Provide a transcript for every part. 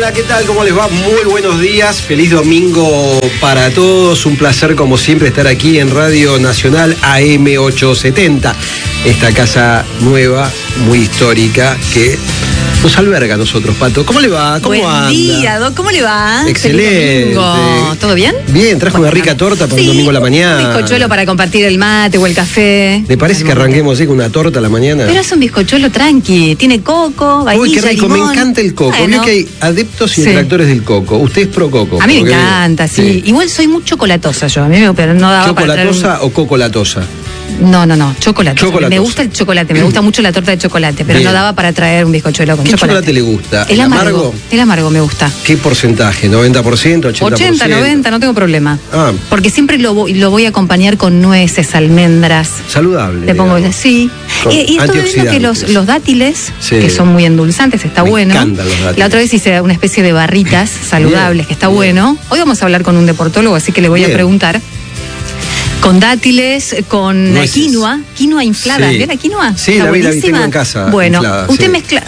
Hola, ¿qué tal? ¿Cómo les va? Muy buenos días, feliz domingo para todos. Un placer, como siempre, estar aquí en Radio Nacional AM870, esta casa nueva, muy histórica, que nos alberga a nosotros, Pato. ¿Cómo le va? ¿Cómo anda? Buen día, Doc. ¿Cómo le va? Excelente. ¿Todo bien? Bien, trajo una rica torta para un domingo a la mañana. Un bizcochuelo para compartir el mate o el café. ¿Le parece que arranquemos con una torta a la mañana? Pero es un bizcochuelo tranqui. Tiene coco, vainilla, Uy, qué rico, limón. me encanta el coco. Bueno. Vio que hay adeptos y detractores del coco. Usted es pro coco. A mí me encanta, sí. Igual soy muy chocolatosa yo. A mí pero no daba para traer ¿Chocolatosa o cocolatosa? No, chocolate. Me gusta el chocolate, me gusta mucho la torta de chocolate, pero no daba para traer un bizcochuelo con chocolate. ¿Qué chocolate le gusta? El amargo. El amargo me gusta. ¿Qué porcentaje? ¿90%? ¿80%? 80, 90, no tengo problema. Ah. Porque siempre lo voy a acompañar con nueces, almendras. Saludable. Le pongo, sí. Y estoy viendo que los dátiles, que son muy endulzantes, está bueno. Me encantan los dátiles. La otra vez hice una especie de barritas saludables, que está bueno. Hoy vamos a hablar con un deportólogo, así que le voy a preguntar. Con dátiles, con quinoa inflada. Sí. ¿Vio la quinoa? Sí, está la vi buenísima. tengo en casa. Bueno, inflada, usted mezcla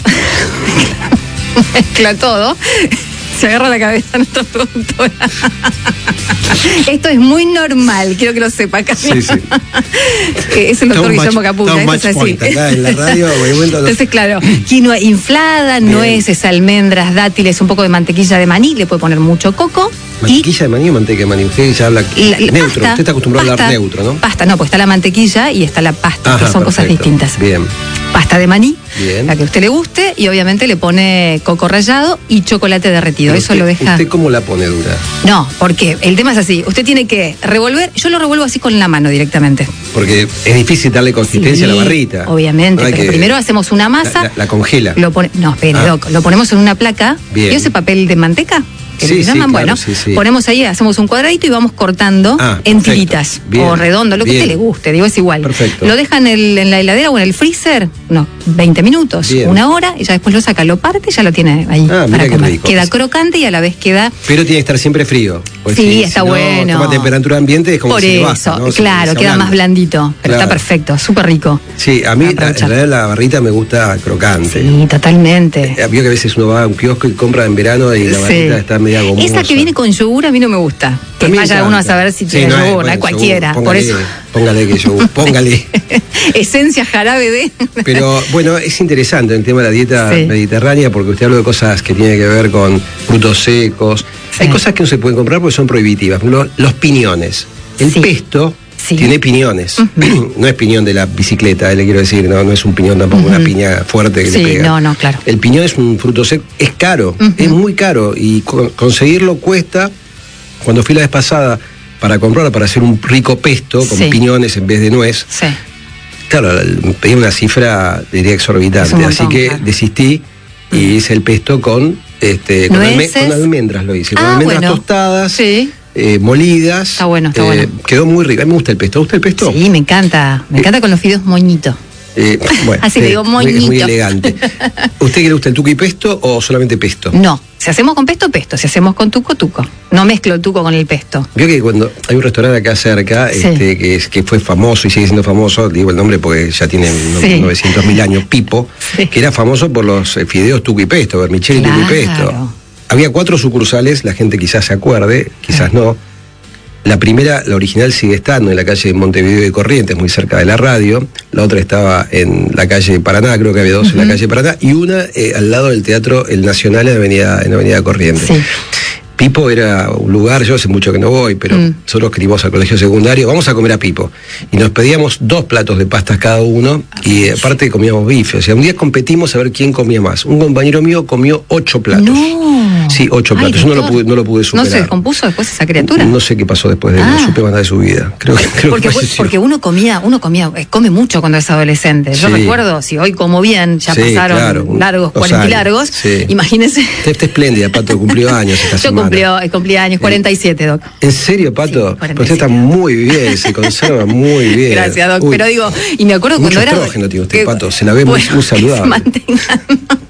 todo. Se agarra la cabeza nuestra productora. Esto es muy normal, quiero que lo sepa acá. Sí. Es el doctor Guillermo Capulla, eso es así. Acá en la radio, entonces, claro, quinoa inflada, nueces, almendras, dátiles, un poco de mantequilla de maní, le puede poner mucho coco. ¿Mantequilla de maní o manteca de maní? Usted ya habla neutro, pasta, usted está acostumbrado a hablar neutro, ¿no? Pasta, no, pues está la mantequilla y está la pasta, que son cosas distintas. Bien. Pasta de maní, bien, la que a usted le guste, y obviamente le pone coco rallado y chocolate derretido. Eso lo deja. ¿Usted cómo la pone dura? No, porque el tema es así, usted tiene que revolver, yo lo revuelvo así con la mano directamente. Porque es difícil darle consistencia a la barrita. Obviamente, pero primero hacemos una masa. La congela. Doc, lo ponemos en una placa. Bien. ¿Vio ese papel de manteca? Sí, bueno, ponemos ahí, hacemos un cuadradito y vamos cortando en tiritas o redondo, lo que a usted le guste, digo, es igual. Perfecto. Lo dejan en la heladera o en el freezer, 20 minutos, una hora, y ya después lo saca, lo parte y ya lo tiene ahí para comer. Rico. Queda crocante y a la vez queda... Pero tiene que estar siempre frío. Sí, está bueno. Toma temperatura ambiente, es como por si eso, basta, ¿no? claro, queda más blandito, pero está perfecto, súper rico. Sí, a mí en realidad la barrita me gusta crocante. Sí, totalmente. Vio que a veces uno va a un kiosco y compra en verano y la barrita está media gomosa. Esa que viene con yogur a mí no me gusta. Que vaya uno a saber si tiene yogur, no es cualquiera. Póngale, por eso. Póngale que yogur, póngale. Esencia jarabe de... Pero bueno, es interesante el tema de la dieta mediterránea porque usted habló de cosas que tienen que ver con frutos secos. Hay cosas que no se pueden comprar porque son prohibitivas. Los piñones. El pesto tiene piñones. No es piñón de la bicicleta, le quiero decir, no es un piñón tampoco, una piña fuerte que le pega. No, claro. El piñón es un fruto seco, es caro, es muy caro y conseguirlo cuesta. Cuando fui la vez pasada para comprarlo, para hacer un rico pesto con piñones en vez de nuez, claro, pedí una cifra, diría, exorbitante, montón, así que desistí y hice el pesto con almendras, lo hice, con almendras tostadas. Molidas. Está bueno, está bueno. Quedó muy rico. A mí me gusta el pesto. ¿A usted el pesto? Sí, me encanta. Me encanta con los fideos moñito. Bueno, así digo, moñito. Es muy elegante. ¿Usted le gusta el tuco y pesto o solamente pesto? No. Si hacemos con pesto, pesto. Si hacemos con tuco, tuco. No mezclo el tuco con el pesto. Veo que cuando hay un restaurante acá cerca que fue famoso y sigue siendo famoso, digo el nombre porque ya tiene 900.000 años, Pipo, que era famoso por los fideos tuco y pesto, vermicelli tuco y pesto. Había 4 sucursales, la gente quizás se acuerde, quizás no. La primera, la original, sigue estando en la calle Montevideo de Corrientes, muy cerca de la radio. La otra estaba en la calle Paraná, creo que había 2 en la calle Paraná, y una al lado del Teatro El Nacional en Avenida Corrientes. Pipo era un lugar, yo hace mucho que no voy, pero nosotros que íbamos al colegio secundario, vamos a comer a Pipo. Y nos pedíamos 2 platos de pastas cada uno, y aparte comíamos bife. O sea, un día competimos a ver quién comía más. Un compañero mío comió 8 platos. No. Sí, 8 platos. Yo no lo pude superar. ¿No se descompuso después esa criatura? No sé qué pasó después de él, no supe más nada de su vida. Creo porque uno come mucho cuando es adolescente. Yo recuerdo, si hoy como bien, ya pasaron largos, 40 y largos, imagínense. Usted está espléndida, Pato, cumplió años esta semana. Cumplí años, 47, Doc. ¿En serio, Pato? Sí, usted está muy bien, se conserva muy bien. Gracias, Doc. Pero digo, y me acuerdo mucho cuando era... Mucho estrógeno tiene usted, Pato, se la ve muy saludable.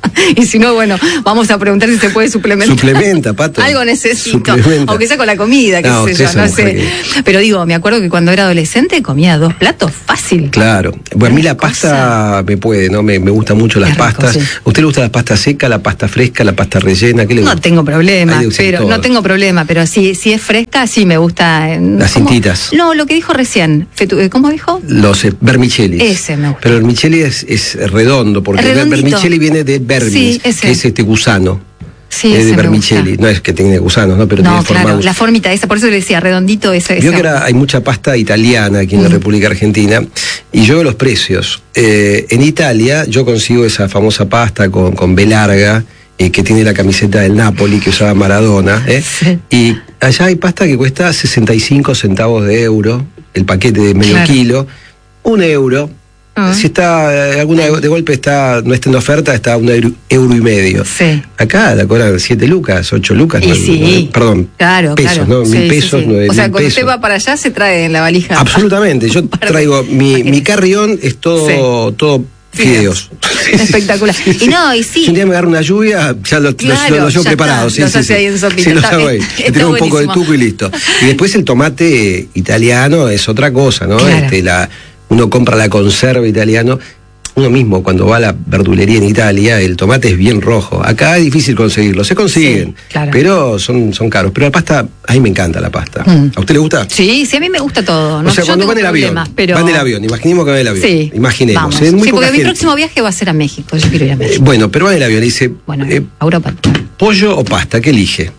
Y si no, bueno, vamos a preguntar si se puede suplementar. Suplementa, Pato. Algo necesito. Suplementa. Aunque sea con la comida, qué sé yo, no sé. Pero digo, me acuerdo que cuando era adolescente comía 2 platos fácil. Claro. Bueno, a mí la pasta me puede, ¿no? Me gustan mucho las pastas. Sí. ¿A usted le gusta la pasta seca, la pasta fresca, la pasta rellena? ¿Qué le gusta? No tengo problema, pero si es fresca, sí me gusta. Las cintitas. No, lo que dijo recién. ¿Cómo dijo? Los vermicelli. Ese me gusta. Pero el vermicelli es redondo, porque el vermicelli viene de vermis, sí, que es gusano. Sí, es de vermicelli, no es que tiene gusanos, ¿no? Pero tiene forma. Claro, la formita esa, por eso le decía, redondito ese. Vio que ahora hay mucha pasta italiana aquí en la República Argentina, y yo veo los precios. En Italia yo consigo esa famosa pasta con B larga, que tiene la camiseta del Napoli, que usaba Maradona, sí. Y allá hay pasta que cuesta 65 centavos de euro, el paquete de medio kilo, €1. Si está alguna de golpe no está en oferta, está a €1,50. Sí. Acá la cobran 7 lucas, 8 lucas. Perdón. Claro, pesos, claro. ¿no? 1.000 pesos, 9.000 O sea, cuando pesos. usted va para allá se trae en la valija. Yo traigo mi carrión, es todo fideos. Espectacular. Y no, y sí. Si un día me agarra una lluvia, ya lo llevo preparado. Los hace ahí en sopita. Sí, los hago ahí. Le tiro un poco de tuco y listo. Y después el tomate italiano es otra cosa, ¿no? Claro. Uno compra la conserva italiano. Uno mismo, cuando va a la verdulería en Italia, el tomate es bien rojo. Acá es difícil conseguirlo. Se consiguen, claro, pero son caros. Pero la pasta, a mí me encanta la pasta. ¿A usted le gusta? Sí, a mí me gusta todo. O sea, cuando van en el avión, imaginemos que van en el avión. Sí, imaginemos. Sí, porque mi próximo viaje va a ser a México. Yo quiero ir a México. Bueno, pero van en el avión y dice, a Europa. ¿Pollo o pasta? ¿Qué elige?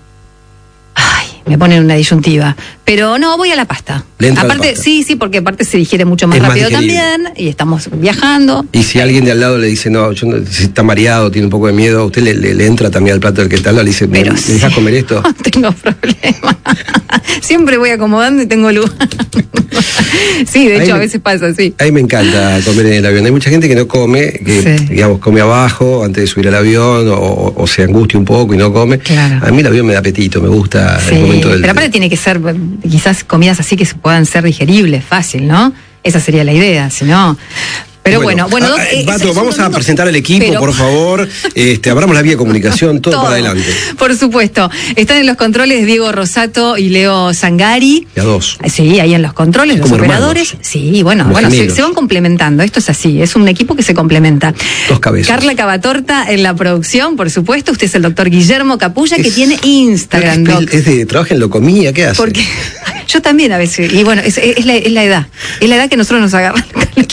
Me ponen una disyuntiva. Pero no, voy a la pasta. Aparte, sí, porque aparte se digiere mucho más rápido también. Y estamos viajando. Y si alguien de al lado le dice, si está mareado, tiene un poco de miedo, usted le entra también al plato del que está al lado, le dice, ¿me dejas comer esto? No tengo problema. Siempre voy acomodando y tengo lugar. Sí, de hecho, a veces pasa así. A mí me encanta comer en el avión. Hay mucha gente que no come, digamos, come abajo antes de subir al avión o se angustia un poco y no come. Claro. A mí el avión me da apetito, me gusta el momento del... Pero aparte tiene que ser, quizás comidas así que puedan ser digeribles, fácil, ¿no? Esa sería la idea, si no... Pero bueno, Pato, vamos a presentar al equipo, por favor. Abramos la vía de comunicación, todo para adelante. Por supuesto. Están en los controles Diego Rosato y Leo Zangari. Ya dos. Sí, ahí en los controles, los operadores. Hermanos. Sí, bueno, se van complementando. Esto es así, es un equipo que se complementa. Dos cabezas. Carla Cavatorta en la producción, por supuesto. Usted es el doctor Guillermo Capulla, que tiene Instagram. Trabaja en Locomía, ¿qué hace? Porque yo también a veces, y bueno, es la edad. Es la edad que nosotros nos agarran.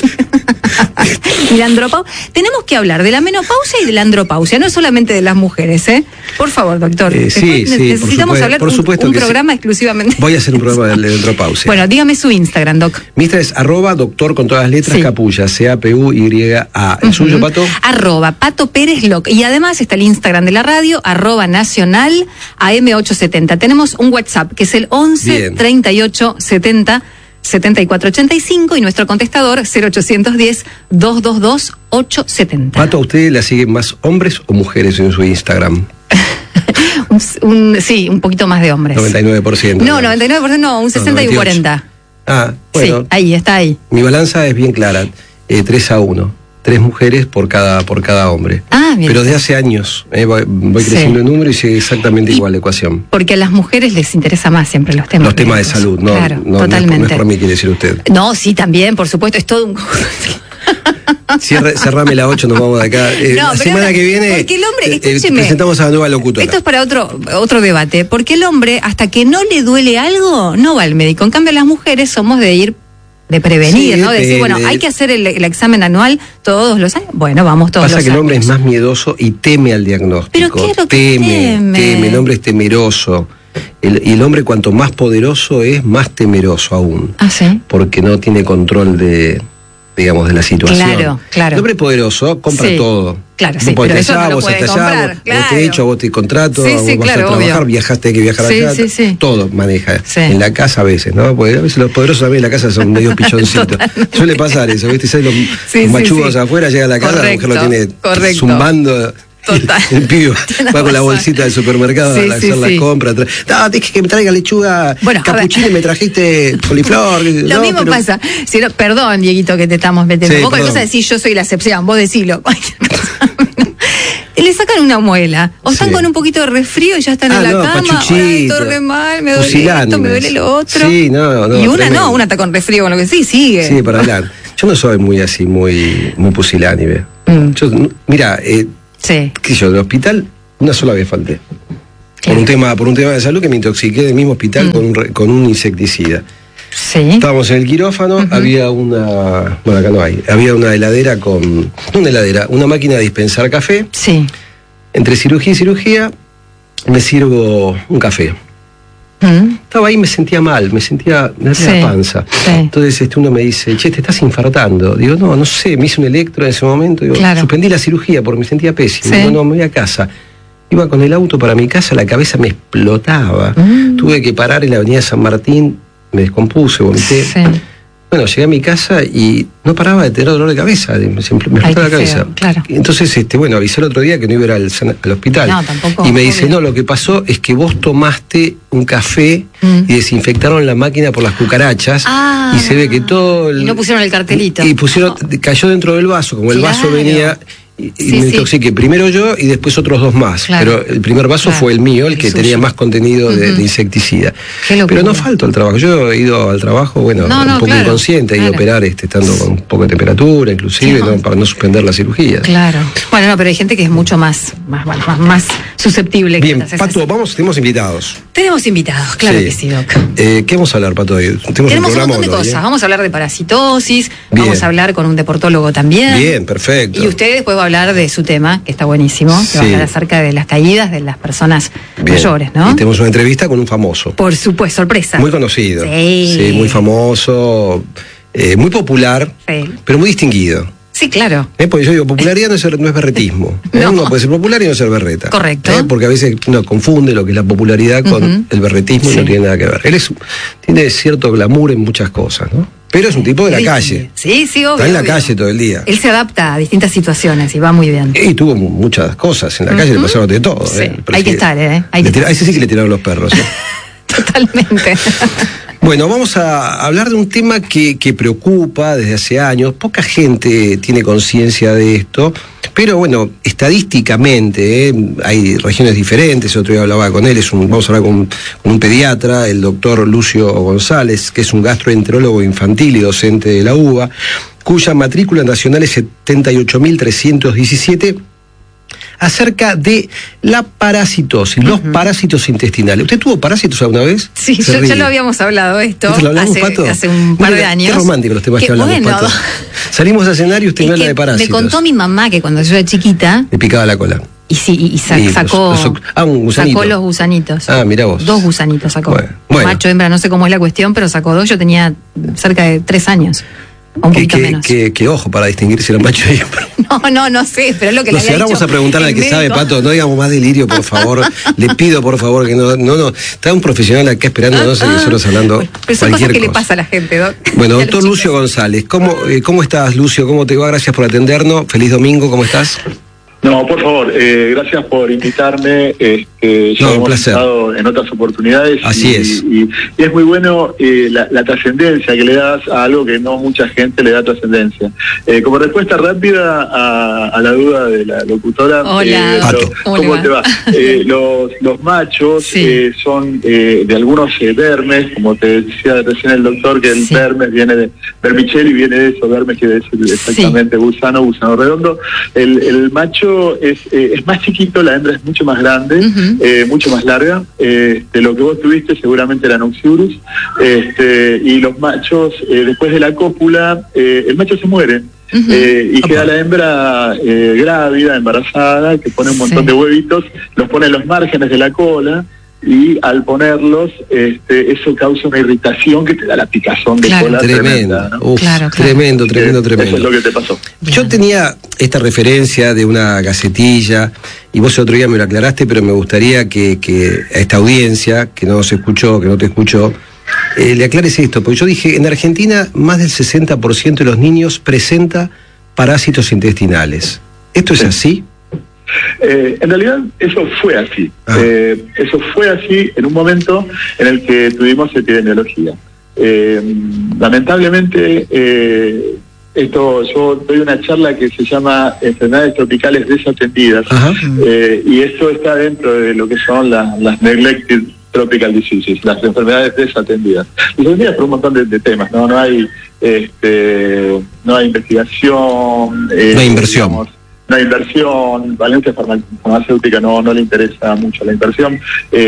Y la andropausia. Tenemos que hablar de la menopausia y de la andropausia, no solamente de las mujeres, ¿eh? Por favor, doctor. Necesitamos hablar un programa exclusivamente. Voy a hacer un programa de andropausia. Bueno, dígame su Instagram, doc. Mi Instagram es @doctor con todas las letras, Capulla, CAPUYA. ¿El suyo, Pato? @Pato Pérez Loc. Y además está el Instagram de la radio, @nacional AM870. Tenemos un WhatsApp que es el 11 38 70 7485 y nuestro contestador 0810 222 870. Pato, ¿a usted le siguen más hombres o mujeres en su Instagram? Sí, un poquito más de hombres. 99%. No, 99% no, un 60 y 40. Ah, bueno. Sí, está ahí. Mi balanza es bien clara, 3-1. 3 mujeres por cada hombre. Bien. Pero desde hace años voy creciendo en número y sigue exactamente igual la ecuación. Porque a las mujeres les interesa más siempre los temas. Los temas de salud, ¿no? Claro, totalmente. No es por mí, quiere decir usted. No, sí, también, por supuesto, es todo un... Cerrame la 8, nos vamos de acá. La semana que viene porque el hombre, presentamos a la nueva locutora. Esto es para otro debate, porque el hombre, hasta que no le duele algo, no va al médico. En cambio, las mujeres somos de prevenir, ¿no? De decir, hay que hacer el examen anual todos los años. Bueno, vamos todos los años. Pasa que el hombre es más miedoso y teme al diagnóstico. Pero ¿qué es lo que teme? El hombre es temeroso. Y el hombre, cuanto más poderoso es, más temeroso aún. ¿Ah, sí? Porque no tiene control de la situación. Claro. El hombre poderoso compra todo. Claro, sí, pero eso no lo puede comprar. Vos te echo, vos te contrato, vos vas a trabajar, viajaste, hay que viajar allá. Todo maneja. En la casa a veces, ¿no? Porque a veces los poderosos también en la casa son medio pichoncitos. Suele pasar eso, ¿viste? Los machugos afuera, llega a la casa, la mujer lo tiene zumbando. Total. El pibe va con la bolsita del supermercado a hacer la compra. No, dije que me traiga lechuga capuchina y me trajiste coliflor. Lo mismo pasa. Perdón, Dieguito, que te estamos metiendo. Vos cualquier cosa decís, yo soy la excepción, vos decilo. le sacan una muela, o están con un poquito de resfrío y ya están en la cama, estoy re mal, me duele esto, me duele lo otro. Sí, no, y una está con resfrío, con lo que sigue. Sí, para hablar. Yo no soy muy así, muy pusilánime. Mira, qué sé yo, del hospital una sola vez falté. Claro. Por un tema de salud, que me intoxiqué del mismo hospital con un insecticida. Sí. Estábamos en el quirófano, había una... Bueno, acá no hay. Había una heladera una máquina de dispensar café. Sí. Entre cirugía y cirugía me sirvo un café. Estaba ahí, me sentía mal, me dolía la panza. Sí. Entonces uno me dice, che, te estás infartando. Digo, no sé, me hice un electro en ese momento. Digo, suspendí la cirugía porque me sentía pésimo. Digo, no, me voy a casa. Iba con el auto para mi casa, la cabeza me explotaba. Tuve que parar en la avenida San Martín, me descompuse, vomité. Sí. Bueno, llegué a mi casa y no paraba de tener dolor de cabeza, me explotaba la cabeza. Claro. Entonces, avisé el otro día que no iba a ir al hospital. No, tampoco. Y me dice, no, lo que pasó es que vos tomaste un café y desinfectaron la máquina por las cucarachas y se ve que todo... Y no pusieron el cartelito. Y cayó dentro del vaso, como el vaso venía... Y me intoxiqué primero yo y después otros dos más. Claro. Pero el primer vaso fue el mío, el que tenía más contenido de insecticida. Pero no falto al trabajo. Yo he ido al trabajo, un poco inconsciente, he ido a operar estando con un poco de temperatura, inclusive, para no suspender la cirugía. Claro. Bueno, pero hay gente que es mucho más susceptible. Bien, Pato, tenemos invitados. Tenemos invitados, claro que sí, Doc. ¿Qué vamos a hablar, Pato? Tenemos un montón de cosas. Vamos a hablar de parasitosis, vamos a hablar con un deportólogo también. Bien, perfecto. Y usted después va a hablar de su tema, que está buenísimo, que va a hablar acerca de las caídas de las personas mayores, ¿no? Y tenemos una entrevista con un famoso. Por supuesto, sorpresa. Muy conocido. Sí, muy famoso, muy popular, pero muy distinguido. Sí, claro. Porque yo digo, popularidad no es berretismo. Uno puede ser popular y no ser berreta. Correcto. Porque a veces uno confunde lo que es la popularidad con el berretismo y no tiene nada que ver. Él tiene cierto glamour en muchas cosas, ¿no? Pero es un tipo de la calle. Sí, obvio. Está en la calle todo el día. Él se adapta a distintas situaciones y va muy bien. Y tuvo muchas cosas en la calle, le pasaron de todo. Sí. Hay que estar, A ese sí que le tiraron los perros. Totalmente. Bueno, vamos a hablar de un tema que preocupa desde hace años. Poca gente tiene conciencia de esto, pero bueno, estadísticamente hay regiones diferentes. Otro día hablaba con él, vamos a hablar con un pediatra, el doctor Lucio González, que es un gastroenterólogo infantil y docente de la UBA, cuya matrícula nacional es 78.317, acerca de la parasitosis, los parásitos intestinales. ¿Usted tuvo parásitos alguna vez? Sí, ya lo habíamos hablado esto hace un par de años. Qué romántico los temas que hablamos, Pato. Salimos a cenar y usted me habla de parásitos. Me contó mi mamá que cuando yo era chiquita... Le picaba la cola. Sacó un gusanito. Sacó los gusanitos. Mirá vos. 2 gusanitos sacó. Bueno. Macho, hembra, no sé cómo es la cuestión, pero sacó 2. Yo tenía cerca de 3 años. Un poquito menos. Qué ojo para distinguir si era macho y hembra. No sé, pero es lo que le había dicho. Vamos a preguntarle al que sabe, Pato, no digamos más delirio, por favor. Le pido, por favor, que no. Está un profesional acá esperándonos y nosotros hablando. Bueno, pero son cosas que le pasa a la gente, Doc. Bueno, doctor Lucio González, ¿cómo estás, Lucio? ¿Cómo te va? Gracias por atendernos. Feliz domingo, ¿cómo estás? No, por favor, gracias por invitarme. Ya hemos estado en otras oportunidades. Así es. Y es muy bueno la trascendencia que le das a algo que no mucha gente le da trascendencia. Como respuesta rápida a la duda de la locutora. Hola, ¿cómo te va? Los machos son de algunos vermes, como te decía recién el doctor, que el vermes viene de vermicelli, viene de eso, vermes quiere decir exactamente gusano redondo. El macho es más chiquito, la hembra es mucho más grande, mucho más larga. Lo que vos tuviste seguramente era Noxiurus. Y los machos, después de la cópula, el macho se muere. Y queda la hembra grávida, embarazada, que pone un montón de huevitos, los pone en los márgenes de la cola. Y al ponerlos, eso causa una irritación que te da la picazón de cola tremenda, ¿no? Tremendo. Eso es lo que te pasó. Yo tenía esta referencia de una gacetilla, y vos el otro día me lo aclaraste, pero me gustaría que a esta audiencia, que no nos escuchó, que no te escuchó, le aclares esto, porque yo dije, en Argentina más del 60% de los niños presenta parásitos intestinales. ¿Esto es así? En realidad eso fue así. Eso fue así en un momento en el que tuvimos epidemiología. Lamentablemente Yo doy una charla que se llama Enfermedades Tropicales Desatendidas, y esto está dentro de lo que son las Neglected Tropical Diseases, las enfermedades desatendidas. Desatendidas por un montón de temas, ¿no? No hay investigación, no hay inversión. Digamos, no hay inversión, a la industria farmacéutica no le interesa mucho la inversión.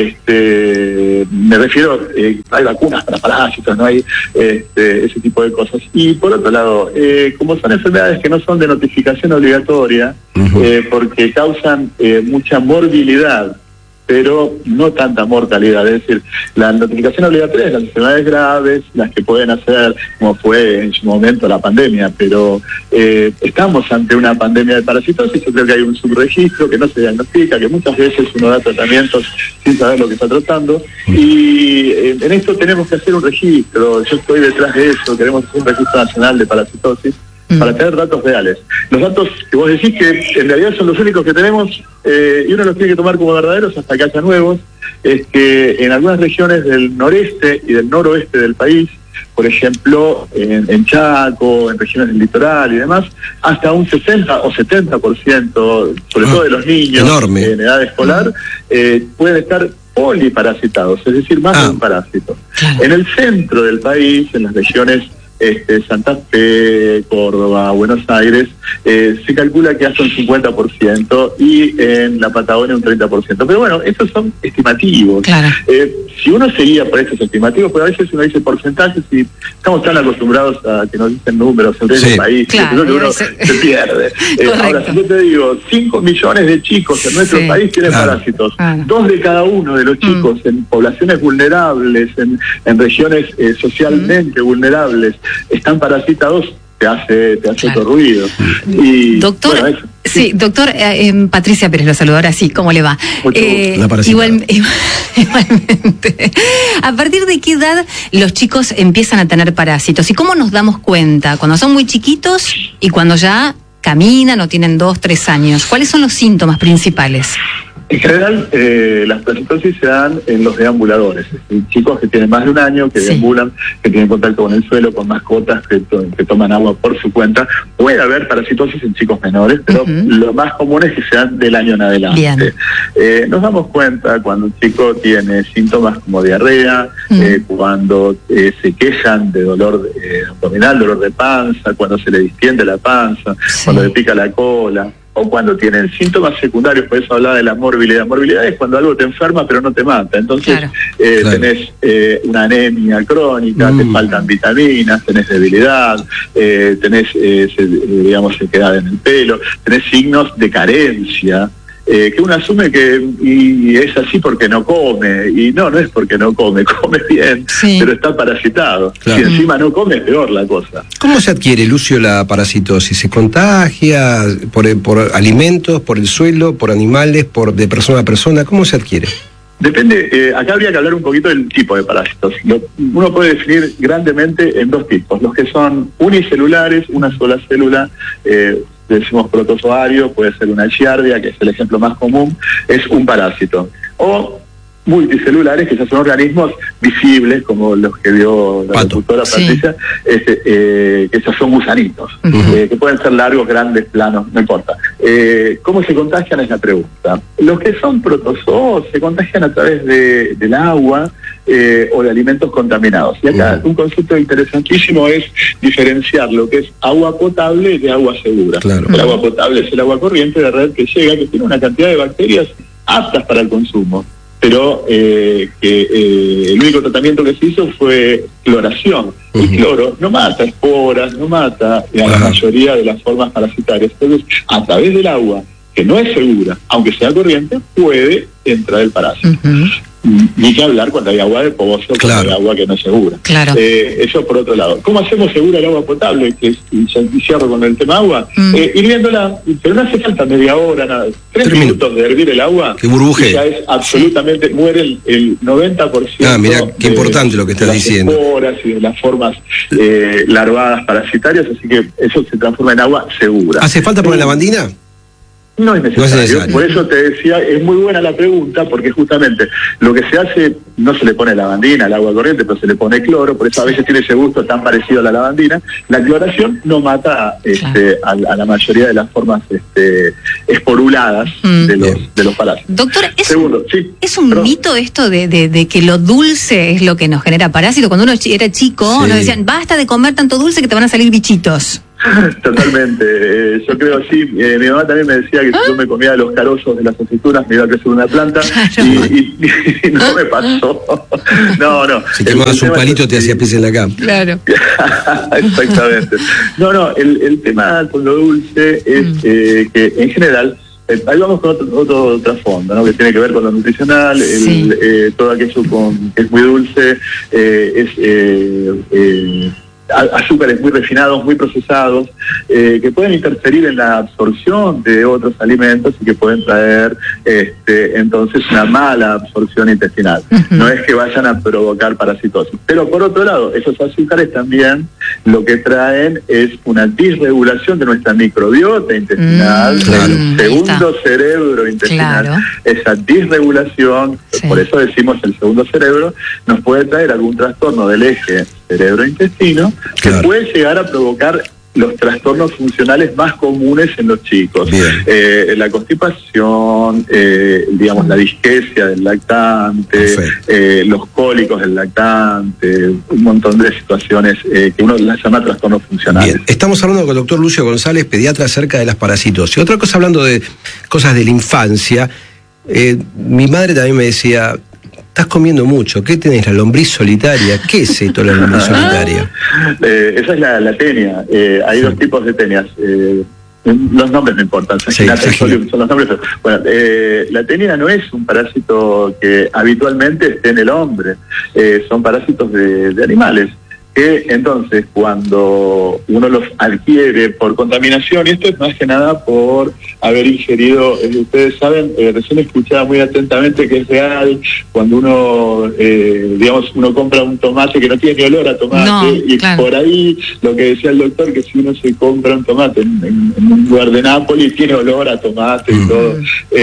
Me refiero, hay vacunas para parásitos, no hay ese tipo de cosas. Y por otro lado, como son enfermedades que no son de notificación obligatoria, porque causan mucha morbilidad, pero no tanta mortalidad. Es decir, la notificación obligatoria es las enfermedades graves, las que pueden hacer, como fue en su momento la pandemia, pero estamos ante una pandemia de parasitosis. Yo creo que hay un subregistro que no se diagnostica, que muchas veces uno da tratamientos sin saber lo que está tratando, y en esto tenemos que hacer un registro. Yo estoy detrás de eso, queremos hacer un registro nacional de parasitosis, para tener datos reales. Los datos que vos decís que en realidad son los únicos que tenemos, y uno los tiene que tomar como verdaderos hasta que haya nuevos, es que en algunas regiones del noreste y del noroeste del país, por ejemplo, en Chaco, en regiones del litoral y demás, hasta un 60 o 70%, sobre todo de los niños enorme. En edad escolar, pueden estar poliparasitados, es decir, más de un parásito. Claro. En el centro del país, en las regiones Santa Fe, Córdoba, Buenos Aires, se calcula que hasta un 50%, y en la Patagonia un 30%. Pero bueno, estos son estimativos. Claro. Si uno seguía por estos estimativos, pues a veces uno dice porcentajes y estamos tan acostumbrados a que nos dicen números sobre el país, claro, que uno se pierde. Ahora, si yo te digo, 5 millones de chicos en nuestro país tienen parásitos, 2 de cada uno de los chicos en poblaciones vulnerables, en regiones socialmente vulnerables, están parasitados, te hace otro ruido. Y, doctor, bueno, sí, doctor, Patricia Pérez lo saludo ahora, sí, ¿cómo le va? Igualmente. ¿A partir de qué edad los chicos empiezan a tener parásitos? ¿Y cómo nos damos cuenta? ¿Cuando son muy chiquitos y cuando ya caminan o tienen 2, 3 años? ¿Cuáles son los síntomas principales? En general, las parasitosis se dan en los deambuladores, es decir, chicos que tienen más de un año, que deambulan, que tienen contacto con el suelo, con mascotas, que toman agua por su cuenta. Puede haber parasitosis en chicos menores, pero lo más común es que sean del año en adelante. Nos damos cuenta cuando un chico tiene síntomas como diarrea, cuando se quejan de dolor abdominal, dolor de panza, cuando se le distiende la panza, cuando le pica la cola, o cuando tienen síntomas secundarios. Por eso hablaba de la morbilidad. Morbilidad es cuando algo te enferma pero no te mata. Entonces tenés una anemia crónica, te faltan vitaminas, tenés debilidad, tenés sequedad en el pelo, tenés signos de carencia, que uno asume que y es así porque no come, y no es porque no come bien, pero está parasitado. Si encima no come, es peor la cosa. ¿Cómo se adquiere, Lucio, la parasitosis? ¿Se contagia por alimentos, por el suelo, por animales, de persona a persona? ¿Cómo se adquiere? Depende, acá habría que hablar un poquito del tipo de parásitos. Uno puede definir grandemente en 2 tipos, los que son unicelulares, una sola célula, decimos protozoario, puede ser una giardia, que es el ejemplo más común, es un parásito. O multicelulares, que ya son organismos visibles, como los que vio la doctora Patricia, que esos son gusanitos, que pueden ser largos, grandes, planos, no importa. ¿Cómo se contagian? Es la pregunta. Los que son protozoos se contagian a través del agua o de alimentos contaminados. Y acá un concepto interesantísimo es diferenciar lo que es agua potable de agua segura. Claro. El agua potable es el agua corriente de red que llega, que tiene una cantidad de bacterias aptas para el consumo, pero el único tratamiento que se hizo fue cloración. El cloro no mata esporas, no mata a la mayoría de las formas parasitarias. Entonces, a través del agua, que no es segura, aunque sea corriente, puede entrar el parásito. Ni que hablar cuando hay agua de pozo, cuando hay agua que no es segura. Eso por otro lado. ¿Cómo hacemos segura el agua potable? Que y cierro con el tema agua. Hirviéndola, pero no hace falta media hora, nada. 3 minutos de hervir el agua. Que burbuje. Y ya es absolutamente, muere el 90%. Mirá, qué importante lo que estás diciendo. De las esporas y de las formas larvadas parasitarias, así que eso se transforma en agua segura. ¿Hace falta poner lavandina? No es necesario. Por eso te decía, es muy buena la pregunta, porque justamente lo que se hace, no se le pone lavandina al agua corriente, pero se le pone cloro, por eso a veces tiene ese gusto tan parecido a la lavandina. La cloración no mata a la mayoría de las formas esporuladas de los parásitos. Doctor, ¿es un mito esto de que lo dulce es lo que nos genera parásitos? Cuando uno era chico, nos decían, basta de comer tanto dulce que te van a salir bichitos. Totalmente, yo creo así. Mi mamá también me decía que si yo me comía los carozos de las aceitunas me iba a crecer una planta, y no me pasó. No. Si te tomabas un palito te hacía pis en la cama. Claro. Exactamente. No, el tema con lo dulce es que en general, ahí vamos con otro trasfondo, ¿no? Que tiene que ver con lo nutricional, todo aquello que es muy dulce, azúcares muy refinados, muy procesados, que pueden interferir en la absorción de otros alimentos y que pueden traer entonces una mala absorción intestinal. No es que vayan a provocar parasitosis. Pero por otro lado, esos azúcares también lo que traen es una disregulación de nuestra microbiota intestinal, del segundo cerebro intestinal. Claro. Esa disregulación, por eso decimos el segundo cerebro, nos puede traer algún trastorno del eje cerebro-intestino, que puede llegar a provocar los trastornos funcionales más comunes en los chicos. La constipación, digamos, la disquesia del lactante, los cólicos del lactante, un montón de situaciones que uno las llama trastornos funcionales. Bien. Estamos hablando con el doctor Lucio González, pediatra, acerca de las parasitosis. Y otra cosa, hablando de cosas de la infancia, mi madre también me decía, estás comiendo mucho, ¿qué tenés? ¿La lombriz solitaria? ¿Qué es esto, la lombriz solitaria? Esa es la tenia. Hay dos tipos de tenias. Los nombres no importan, son los nombres. Bueno, la tenia no es un parásito que habitualmente esté en el hombre, son parásitos de animales. Que entonces cuando uno los adquiere por contaminación, y esto es más que nada por haber ingerido, ustedes saben, recién escuchaba muy atentamente que es real, cuando uno, uno compra un tomate que no tiene ni olor a tomate, por ahí lo que decía el doctor, que si uno se compra un tomate en un lugar de Nápoles, tiene olor a tomate y todo.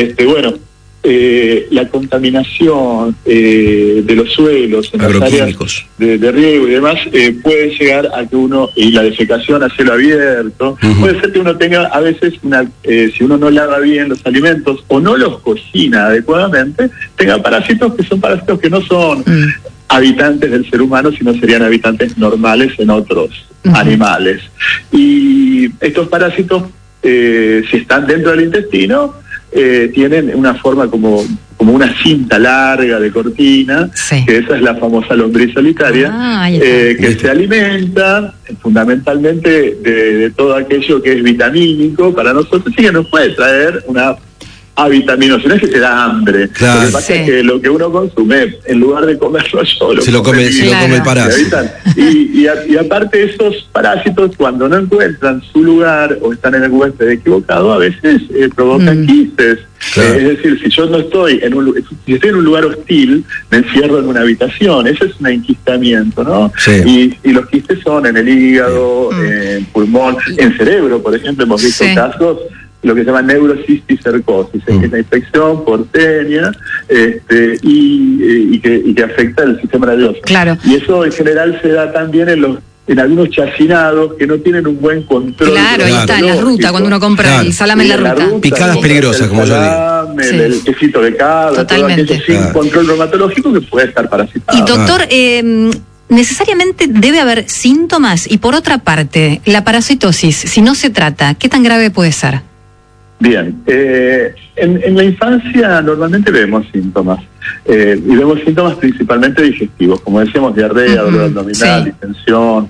La contaminación de los suelos en las áreas de riego y demás puede llegar a que uno, y la defecación a cielo abierto, puede ser que uno tenga a veces si uno no lava bien los alimentos o no los cocina adecuadamente, tenga parásitos que son parásitos que no son habitantes del ser humano, sino serían habitantes normales en otros animales. Y estos parásitos, si están dentro del intestino, tienen una forma como una cinta larga de cortina, que esa es la famosa lombriz solitaria, que se alimenta fundamentalmente de todo aquello que es vitamínico para nosotros, y que nos puede traer una avitaminosis. No es que te da hambre, lo que pasa es que lo que uno consume, en lugar de comerlo solo, se lo come el parásito. Y aparte, esos parásitos, cuando no encuentran su lugar o están en el huésped equivocado, a veces provocan quistes. Es decir, si yo no estoy si estoy en un lugar hostil, me encierro en una habitación. Eso es un enquistamiento, ¿no? Y los quistes son en el hígado, en pulmón, en cerebro, por ejemplo, hemos visto casos, lo que se llama neurocisticercosis, que es la infección por tenia, y que afecta el sistema nervioso. Y eso en general se da también en algunos chacinados que no tienen un buen control. Ahí está, en la ruta, cuando uno compra el salame en la ruta. Picadas peligrosas, como yo digo. El quesito de cabra, todo aquello sin control reumatológico que puede estar parasitado. Y doctor, necesariamente debe haber síntomas, y por otra parte, la parasitosis, si no se trata, ¿qué tan grave puede ser? Bien, en la infancia normalmente vemos síntomas, y vemos síntomas principalmente digestivos, como decíamos, diarrea, dolor abdominal, distensión,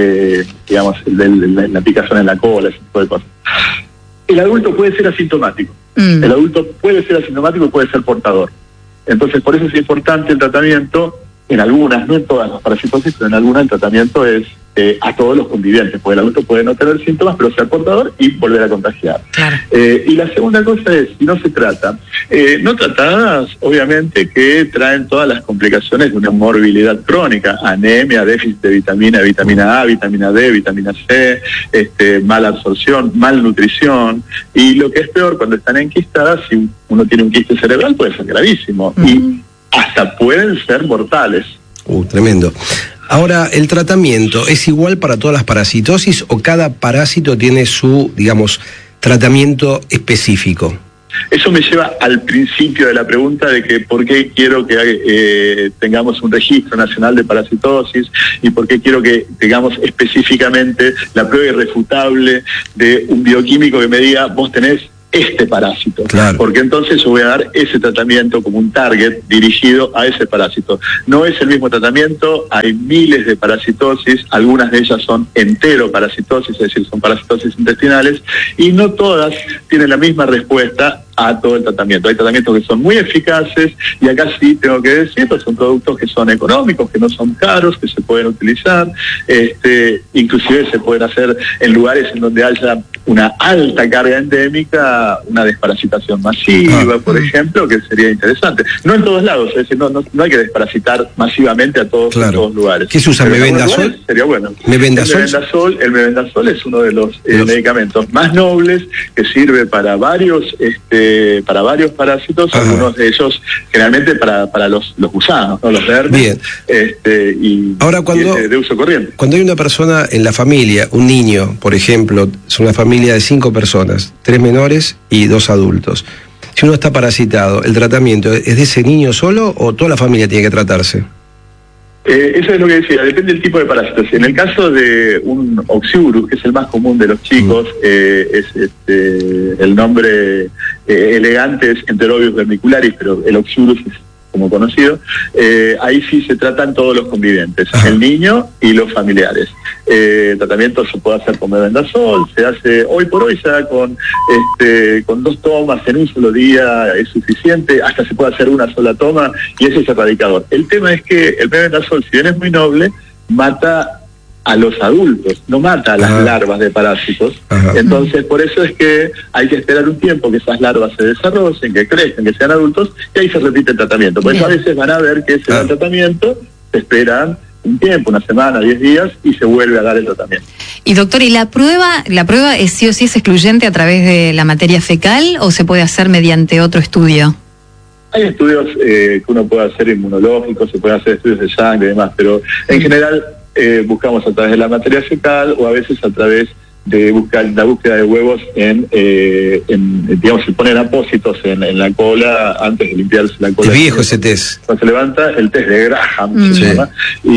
la picazón en la cola, ese tipo de cosas. El adulto puede ser asintomático, y puede ser portador. Entonces, por eso es importante el tratamiento, en algunas, no en todas las parasitosis, pero en algunas el tratamiento es a todos los convivientes, porque el adulto puede no tener síntomas, pero ser portador y volver a contagiar. Claro. Y la segunda cosa es, si no se trata, no tratadas, obviamente, que traen todas las complicaciones de una morbilidad crónica, anemia, déficit de vitamina A, vitamina D, vitamina C, mala absorción, malnutrición, y lo que es peor, cuando están enquistadas, si uno tiene un quiste cerebral puede ser gravísimo, y hasta pueden ser mortales. Tremendo. Ahora, ¿el tratamiento es igual para todas las parasitosis o cada parásito tiene su, digamos, tratamiento específico? Eso me lleva al principio de la pregunta de que por qué quiero que tengamos un registro nacional de parasitosis y por qué quiero que tengamos específicamente la prueba irrefutable de un bioquímico que me diga, vos tenés este parásito, claro. Porque entonces yo voy a dar ese tratamiento como un target dirigido a ese parásito. No es el mismo tratamiento, hay miles de parasitosis, algunas de ellas son enteroparasitosis, es decir, son parasitosis intestinales, y no todas tienen la misma respuesta a todo el tratamiento. Hay tratamientos que son muy eficaces, y acá sí tengo que decir, pues son productos que son económicos, que no son caros, que se pueden utilizar, inclusive se pueden hacer en lugares en donde haya una alta carga endémica, una desparasitación masiva, por ejemplo, que sería interesante. No en todos lados, es decir, no hay que desparasitar masivamente a todos, claro. En todos lugares. ¿Qué se usa? ¿Mebendazol? Sería bueno. ¿Mebendazol? El mebendazol es uno de los medicamentos más nobles, que sirve para varios parásitos, algunos de ellos generalmente para los gusanos, ¿no? Los verdes. Bien. Ahora, de uso corriente. Cuando hay una persona en la familia, un niño, por ejemplo, es una familia de 5 personas, 3 menores y 2 adultos. Si uno está parasitado, ¿el tratamiento es de ese niño solo o toda la familia tiene que tratarse? Eso es lo que decía, depende del tipo de parásitos. En el caso de un oxyurus, que es el más común de los chicos, el nombre elegante es Enterobius vermicularis, pero el oxyurus es como conocido, ahí sí se tratan todos los convivientes, el niño y los familiares. El tratamiento se puede hacer con mebendazol, se hace hoy por hoy ya con 2 tomas en un solo día es suficiente, hasta se puede hacer una sola toma y ese es erradicador. El tema es que el mebendazol, si bien es muy noble, mata a los adultos, no mata a las larvas de parásitos. Entonces, por eso es que hay que esperar un tiempo que esas larvas se desarrollen, que crezcan, que sean adultos, y ahí se repite el tratamiento. Por eso a veces van a ver que ese tratamiento, se esperan un tiempo, una semana, 10 días, y se vuelve a dar el tratamiento. Y doctor, ¿y la prueba es sí o sí es excluyente a través de la materia fecal o se puede hacer mediante otro estudio? Hay estudios que uno puede hacer inmunológicos, se pueden hacer estudios de sangre y demás, pero en general buscamos a través de la materia fecal o a veces a través de la búsqueda de huevos digamos, se ponen apósitos en la cola antes de limpiarse la cola. Es viejo ese test. Cuando se levanta, el test de Graham se llama,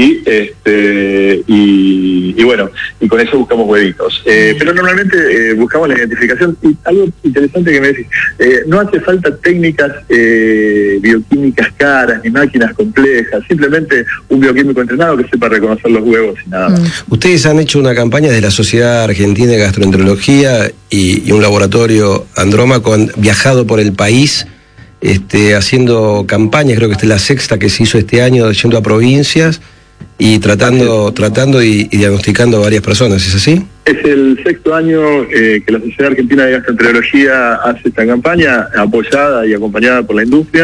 y bueno, y con eso buscamos huevitos. Pero normalmente buscamos la identificación, y algo interesante que me decís, no hace falta técnicas bioquímicas caras, ni máquinas complejas, simplemente un bioquímico entrenado que sepa reconocer los huevos y nada más. Ustedes han hecho una campaña de la Sociedad Argentina de Gastroenterología y un laboratorio Andrómaco, han viajado por el país haciendo campañas, creo que esta es la 6ª que se hizo este año, yendo a provincias y tratando y diagnosticando a varias personas, ¿es así? Es el 6º año que la Sociedad Argentina de Gastroenterología hace esta campaña, apoyada y acompañada por la industria,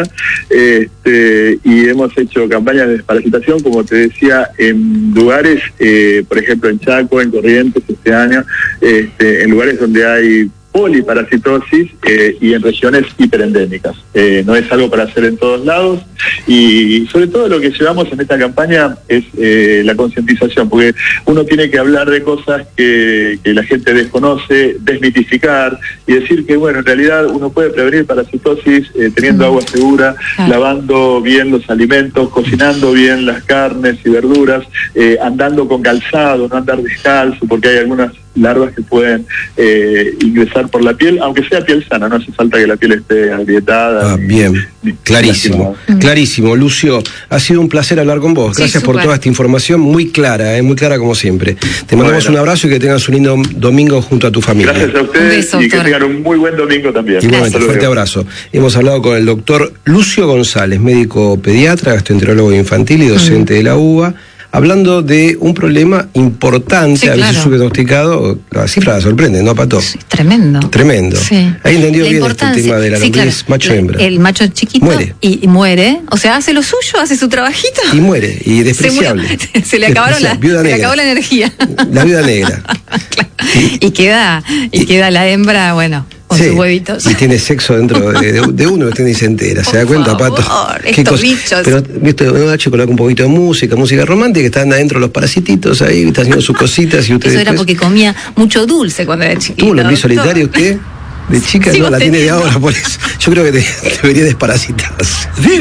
y hemos hecho campañas de desparasitación, como te decía, en lugares, por ejemplo en Chaco, en Corrientes este año, en lugares donde hay poliparasitosis y en regiones hiperendémicas. No es algo para hacer en todos lados, y sobre todo lo que llevamos en esta campaña es la concientización, porque uno tiene que hablar de cosas que la gente desconoce, desmitificar y decir que, bueno, en realidad uno puede prevenir parasitosis teniendo agua segura, lavando bien los alimentos, cocinando bien las carnes y verduras, andando con calzado, no andar descalzo, porque hay algunas larvas que pueden ingresar por la piel, aunque sea piel sana, no hace falta que la piel esté agrietada. Bien, clarísimo, clarísimo. Lucio, ha sido un placer hablar con vos. Gracias por toda esta información, muy clara como siempre. Te mandamos un abrazo y que tengas un lindo domingo junto a tu familia. Gracias a ustedes y que tengan un muy buen domingo también. Igualmente, fuerte abrazo. Hemos hablado con el doctor Lucio González, médico pediatra, gastroenterólogo infantil y docente de la UBA. hablando de un problema importante, a veces subdiagnosticado. La cifra la sorprende, ¿no, Pato? Sí, tremendo. Sí. Ahí entendió bien este tema de la lombriz macho-hembra. El macho chiquito muere. Y muere, o sea, hace lo suyo, hace su trabajito. Y muere, y despreciable. Se le acabó la energía. La viuda negra. Y queda la hembra, bueno, con sus huevitos. Y tiene sexo dentro de uno, que ni se entera. ¿Se da cuenta, Pato? Estos bichos. Pero, viste, un macho coloca un poquito de música romántica, están adentro los parasititos ahí, está haciendo sus cositas y usted. Eso era porque comía mucho dulce cuando era chiquito. ¿Tuvo lombriz solitaria usted? De chica no, la tiene de ahora, por eso. Yo creo que debería desparasitarse.